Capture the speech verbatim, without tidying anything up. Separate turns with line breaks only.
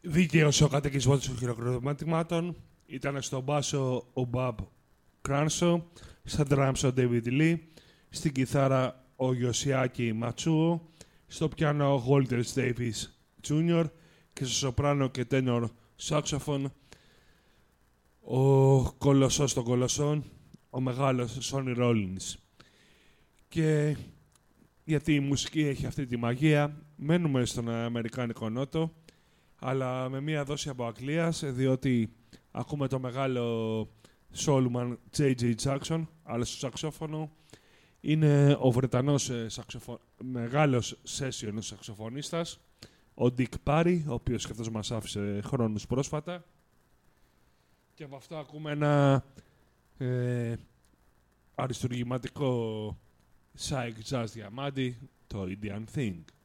Δίκαιος ο κατοικισμός των χειροκροτημάτων. Ήταν στον μπάσο ο Μπαμπ Κράνσο, στα drums ο David Lee, στην κιθάρα ο Γιοσιάκη Ματσούο, στο πιάνο ο Walter Davis Τζούνιορ και στο σοπράνο και τένορ σάξοφον ο κολοσσός των κολοσσών, ο μεγάλος Sonny Rollins. Και γιατί η μουσική έχει αυτή τη μαγεία, μένουμε στον αμερικάνικο νότο, αλλά με μία δόση από Αγγλίας, διότι ακούμε το μεγάλο soulman τζέι τζέι Jackson, αλλά στο σαξόφωνο είναι ο Βρετανός σαξοφο... μεγάλος session σαξοφωνίστας, ο Dick Parry, ο οποίος και αυτός μας άφησε χρόνους πρόσφατα. Και από αυτό ακούμε ένα ε, αριστουργηματικό psych jazz διαμάντι, το Indian Thing.